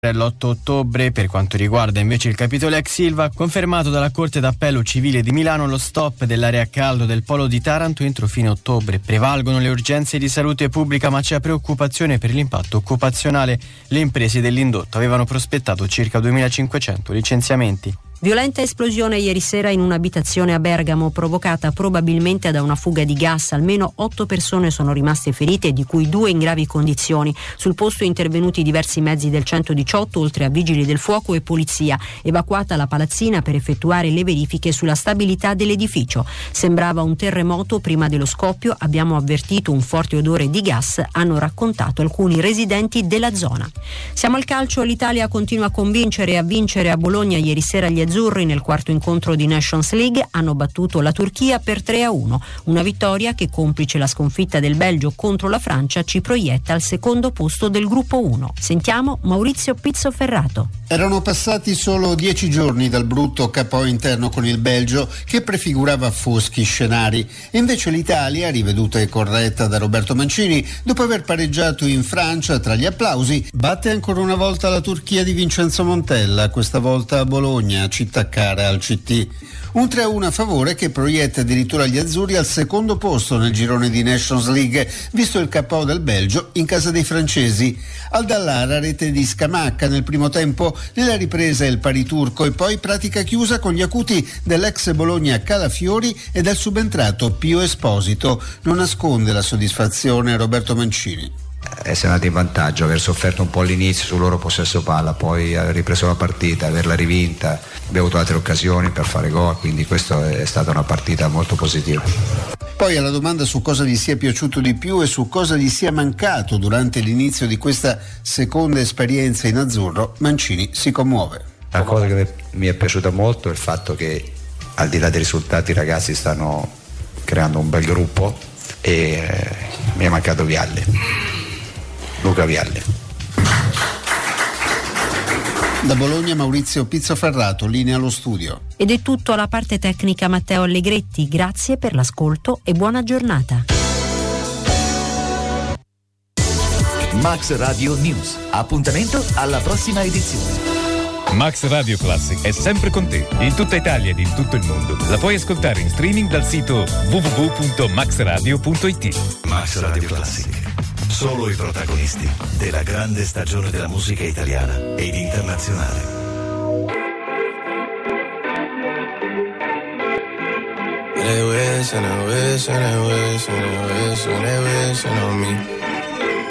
L'8 ottobre, per quanto riguarda invece il capitolo ex Silva, confermato dalla Corte d'Appello Civile di Milano lo stop dell'area a caldo del polo di Taranto entro fine ottobre. Prevalgono le urgenze di salute pubblica, ma c'è preoccupazione per l'impatto occupazionale. Le imprese dell'indotto avevano prospettato circa 2.500 licenziamenti. Violenta esplosione ieri sera in un'abitazione a Bergamo, provocata probabilmente da una fuga di gas. Almeno 8 persone sono rimaste ferite, di cui 2 in gravi condizioni. Sul posto intervenuti diversi mezzi del 118, oltre a vigili del fuoco e polizia. Evacuata la palazzina per effettuare le verifiche sulla stabilità dell'edificio. Sembrava un terremoto prima dello scoppio, abbiamo avvertito un forte odore di gas, hanno raccontato alcuni residenti della zona. Siamo al calcio, l'Italia continua a convincere e a vincere a Bologna. Ieri sera gli azzurri nel quarto incontro di Nations League hanno battuto la Turchia per 3-1, una vittoria che, complice la sconfitta del Belgio contro la Francia, ci proietta al secondo posto del gruppo 1. Sentiamo Maurizio Pizzoferrato. Erano passati solo 10 giorni dal brutto KO interno con il Belgio, che prefigurava foschi scenari. Invece l'Italia, riveduta e corretta da Roberto Mancini, dopo aver pareggiato in Francia tra gli applausi, batte ancora una volta la Turchia di Vincenzo Montella, questa volta a Bologna, città cara al CT. Un 3-1 a favore che proietta addirittura gli azzurri al secondo posto nel girone di Nations League, visto il KO del Belgio in casa dei francesi. Al Dallara, rete di Scamacca nel primo tempo, nella ripresa il pari turco e poi pratica chiusa con gli acuti dell'ex Bologna Calafiori e del subentrato Pio Esposito. Non nasconde la soddisfazione Roberto Mancini. Essere andati in vantaggio, aver sofferto un po' all'inizio sul loro possesso palla, poi aver ripreso la partita, averla rivinta, abbiamo avuto altre occasioni per fare gol, quindi questa è stata una partita molto positiva. Poi alla domanda su cosa gli sia piaciuto di più e su cosa gli sia mancato durante l'inizio di questa seconda esperienza in azzurro, Mancini si commuove. La cosa che mi è piaciuta molto è il fatto che, al di là dei risultati, i ragazzi stanno creando un bel gruppo e mi è mancato Luca Vialli. Da Bologna Maurizio Pizzoferrato, linea allo studio. Ed è tutto alla parte tecnica Matteo Allegretti. Grazie per l'ascolto e buona giornata. Max Radio News. Appuntamento alla prossima edizione. Max Radio Classic è sempre con te, in tutta Italia ed in tutto il mondo. La puoi ascoltare in streaming dal sito www.maxradio.it. Max Radio Classic. Solo i protagonisti della grande stagione della musica italiana ed internazionale. They wishing on me.